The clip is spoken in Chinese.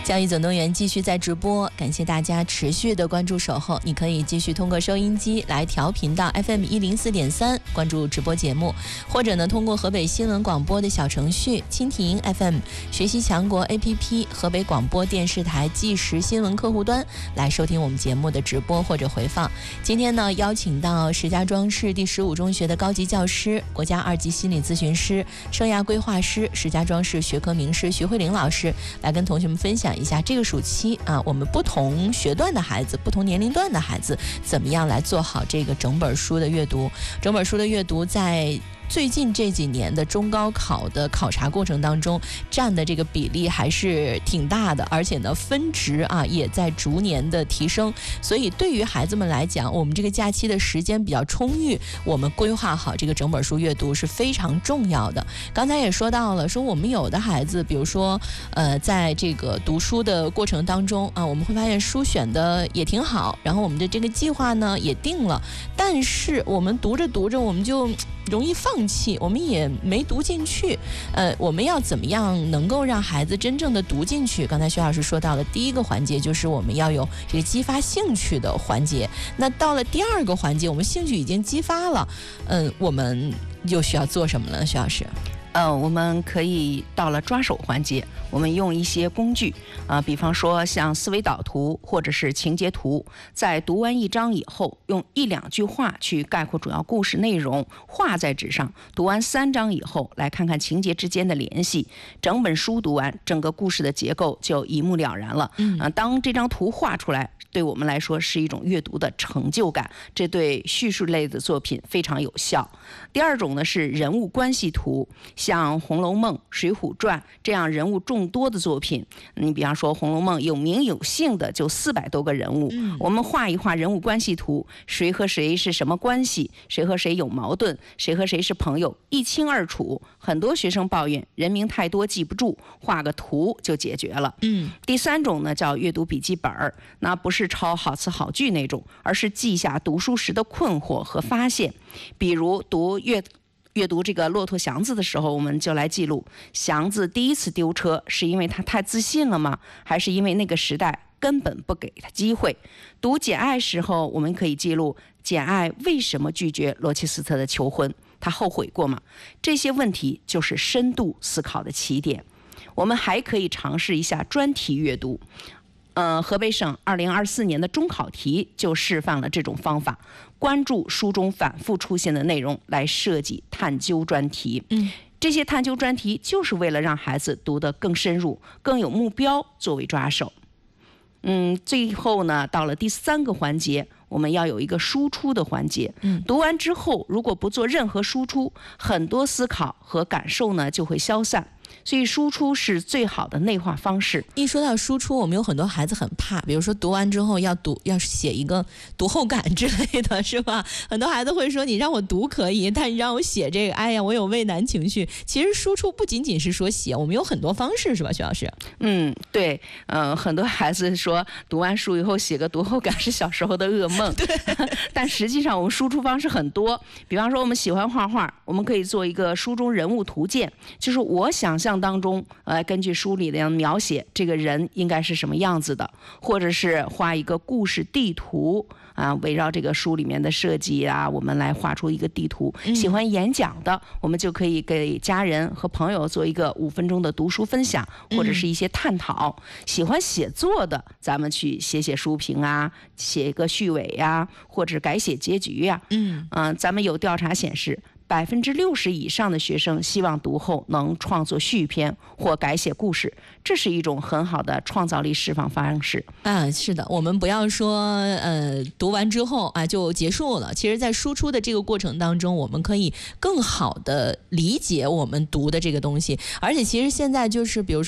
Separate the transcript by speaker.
Speaker 1: 教育总动员继续在直播，感谢大家持续的关注守候。你可以继续通过收音机来调频到 FM104.3 关注直播节目，或者呢通过河北新闻广播的小程序蜻蜓 FM、 学习强国 APP、 河北广播电视台即时新闻客户端来收听我们节目的直播或者回放。今天呢邀请到石家庄市第15中学的高级教师、国家2级心理咨询师、生涯规划师、石家庄市学科名师徐慧玲老师来跟同学们分享一下这个暑期我们不同学段的孩子、不同年龄段的孩子怎么样来做好这个整本书的阅读。整本书的阅读在最近这几年的中高考的考察过程当中占的这个比例还是挺大的，而且呢分值也在逐年的提升。所以对于孩子们来讲，我们这个假期的时间比较充裕，我们规划好这个整本书阅读是非常重要的。刚才也说到了，说我们有的孩子比如说在这个读书的过程当中我们会发现书选的也挺好，然后我们的这个计划呢也定了，但是我们读着读着我们就容易放弃，我们也没读进去。我们要怎么样能够让孩子真正的读进去？刚才徐老师说到了第一个环节，就是我们要有这个激发兴趣的环节。那到了第二个环节，我们兴趣已经激发了，我们又需要做什么呢？徐老师？
Speaker 2: 我们可以到了抓手环节，我们用一些工具比方说像思维导图或者是情节图，在读完一章以后，用1-2句话去概括主要故事内容，画在纸上。读完3章以后，来看看情节之间的联系。整本书读完，整个故事的结构就一目了然了。当这张图画出来，对我们来说是一种阅读的成就感，这对叙述类的作品非常有效。第二种呢是人物关系图，像《红楼梦》《水浒传》这样人物众多的作品，你比方说《红楼梦》有名有姓的就400多个人物，我们画一画人物关系图，谁和谁是什么关系，谁和谁有矛盾，谁和谁是朋友，一清二楚。很多学生抱怨人名太多记不住，画个图就解决了。第三种呢叫阅读笔记本，那不是抄好词好句那种，而是记下读书时的困惑和发现。比如阅读这个骆驼祥子的时候，我们就来记录祥子第一次丢车是因为他太自信了吗？还是因为那个时代根本不给他机会？读简爱时候，我们可以记录简爱为什么拒绝罗切斯特的求婚，他后悔过吗？这些问题就是深度思考的起点。我们还可以尝试一下专题阅读。河北省2024年的中考题就示范了这种方法，关注书中反复出现的内容来设计探究专题。这些探究专题就是为了让孩子读得更深入、更有目标作为抓手。最后呢，到了第3个环节，我们要有一个输出的环节。读完之后，如果不做任何输出，很多思考和感受呢就会消散。所以输出是最好的内化方式。
Speaker 1: 一说到输出，我们有很多孩子很怕，比如说读完之后要写一个读后感之类的，是吧？很多孩子会说你让我读可以，但你让我写这个，哎呀，我有畏难情绪。其实输出不仅仅是说写，我们有很多方式，是吧，徐老师？
Speaker 2: 对，很多孩子说读完书以后写个读后感是小时候的噩梦。
Speaker 1: 对，
Speaker 2: 但实际上我们输出方式很多，比方说我们喜欢画画，我们可以做一个书中人物图鉴，就是我想象当中根据书里的描写这个人应该是什么样子的，或者是画一个故事地图围绕这个书里面的设计我们来画出一个地图。喜欢演讲的，我们就可以给家人和朋友做一个5分钟的读书分享，或者是一些探讨。喜欢写作的，咱们去写书评写一个序尾或者改写结局咱们有调查显示，60%以上的学生希望读后能创作续篇或改写故事，这是一种很好的创造力释放方式。
Speaker 1: 是的，我们不要说读完之后就结束了。其实在输出的这个过程当中，我们可以更好的理解我们读的这个东西。而且其实现在就是比如说